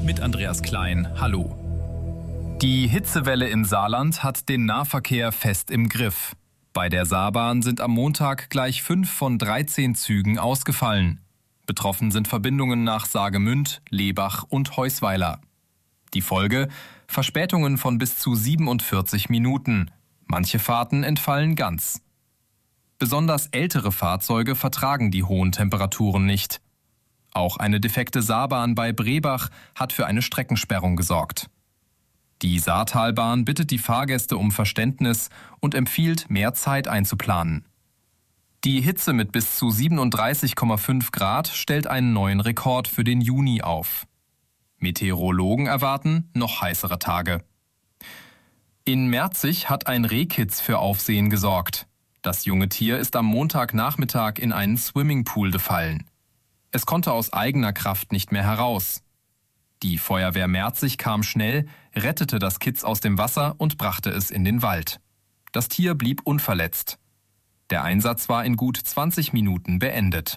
mit Andreas Klein. Hallo. Die Hitzewelle im Saarland hat den Nahverkehr fest im Griff. Bei der Saarbahn sind am Montag gleich 5 von 13 Zügen ausgefallen. Betroffen sind Verbindungen nach Saargemünd, Lebach und Heusweiler. Die Folge: Verspätungen von bis zu 47 Minuten. Manche Fahrten entfallen ganz. Besonders ältere Fahrzeuge vertragen die hohen Temperaturen nicht. Auch eine defekte Saarbahn bei Brebach hat für eine Streckensperrung gesorgt. Die Saartalbahn bittet die Fahrgäste um Verständnis und empfiehlt, mehr Zeit einzuplanen. Die Hitze mit bis zu 37,5 Grad stellt einen neuen Rekord für den Juni auf. Meteorologen erwarten noch heißere Tage. In Merzig hat ein Rehkitz für Aufsehen gesorgt. Das junge Tier ist am Montagnachmittag in einen Swimmingpool gefallen. Es konnte aus eigener Kraft nicht mehr heraus. Die Feuerwehr Merzig kam schnell, rettete das Kitz aus dem Wasser und brachte es in den Wald. Das Tier blieb unverletzt. Der Einsatz war in gut 20 Minuten beendet.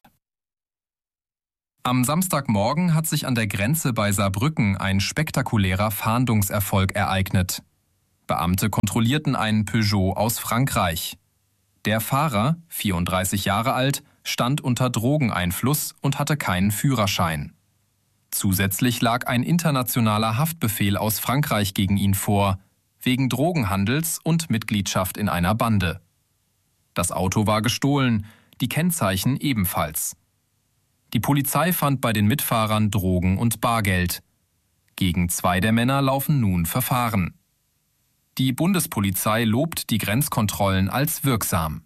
Am Samstagmorgen hat sich an der Grenze bei Saarbrücken ein spektakulärer Fahndungserfolg ereignet. Beamte kontrollierten einen Peugeot aus Frankreich. Der Fahrer, 34 Jahre alt, stand unter Drogeneinfluss und hatte keinen Führerschein. Zusätzlich lag ein internationaler Haftbefehl aus Frankreich gegen ihn vor, wegen Drogenhandels und Mitgliedschaft in einer Bande. Das Auto war gestohlen, die Kennzeichen ebenfalls. Die Polizei fand bei den Mitfahrern Drogen und Bargeld. Gegen 2 der Männer laufen nun Verfahren. Die Bundespolizei lobt die Grenzkontrollen als wirksam.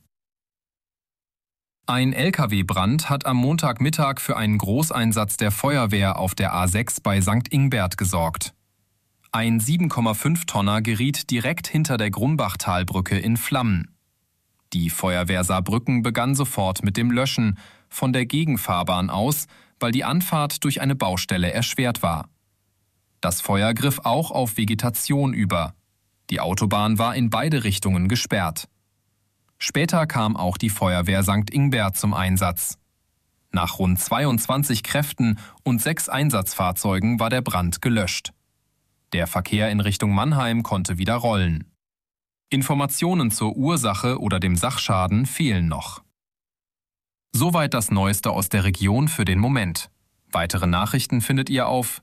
Ein Lkw-Brand hat am Montagmittag für einen Großeinsatz der Feuerwehr auf der A6 bei St. Ingbert gesorgt. Ein 7,5-Tonner geriet direkt hinter der Grumbachtalbrücke in Flammen. Die Feuerwehr Saarbrücken begann sofort mit dem Löschen, von der Gegenfahrbahn aus, weil die Anfahrt durch eine Baustelle erschwert war. Das Feuer griff auch auf Vegetation über. Die Autobahn war in beide Richtungen gesperrt. Später kam auch die Feuerwehr St. Ingbert zum Einsatz. Nach rund 22 Kräften und 6 Einsatzfahrzeugen war der Brand gelöscht. Der Verkehr in Richtung Mannheim konnte wieder rollen. Informationen zur Ursache oder dem Sachschaden fehlen noch. Soweit das Neueste aus der Region für den Moment. Weitere Nachrichten findet ihr auf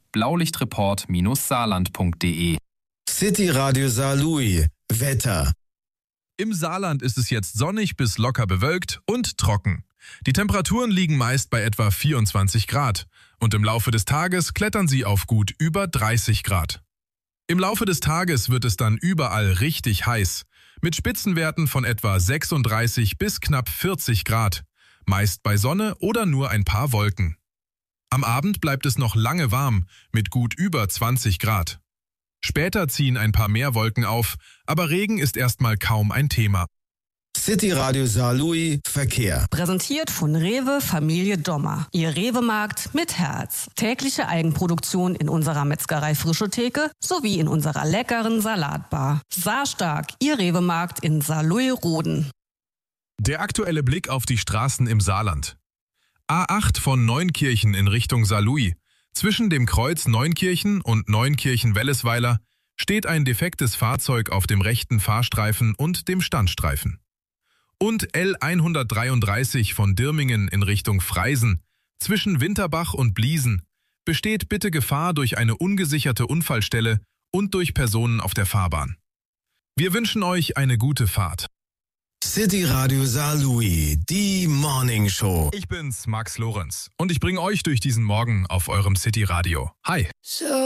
blaulichtreport-saarland.de. City Radio Saarlouis. Wetter. Im Saarland ist es jetzt sonnig bis locker bewölkt und trocken. Die Temperaturen liegen meist bei etwa 24 Grad und im Laufe des Tages klettern sie auf gut über 30 Grad. Im Laufe des Tages wird es dann überall richtig heiß, mit Spitzenwerten von etwa 36 bis knapp 40 Grad, meist bei Sonne oder nur ein paar Wolken. Am Abend bleibt es noch lange warm, mit gut über 20 Grad. Später ziehen ein paar mehr Wolken auf, aber Regen ist erstmal kaum ein Thema. City Radio Saarlouis Verkehr. Präsentiert von Rewe Familie Dommer. Ihr Rewe-Markt mit Herz. Tägliche Eigenproduktion in unserer Metzgerei Frische Theke sowie in unserer leckeren Salatbar. Saarstark, Ihr Rewe-Markt in Saarlouis-Roden. Der aktuelle Blick auf die Straßen im Saarland. A8 von Neunkirchen in Richtung Saarlouis. Zwischen dem Kreuz Neunkirchen und Neunkirchen-Wellesweiler steht ein defektes Fahrzeug auf dem rechten Fahrstreifen und dem Standstreifen. Und L133 von Dirmingen in Richtung Freisen, zwischen Winterbach und Bliesen, besteht bitte Gefahr durch eine ungesicherte Unfallstelle und durch Personen auf der Fahrbahn. Wir wünschen euch eine gute Fahrt. City Radio Saarlouis, die Morning Show. Ich bin's, Max Lorenz, und ich bringe euch durch diesen Morgen auf eurem City Radio. Hi!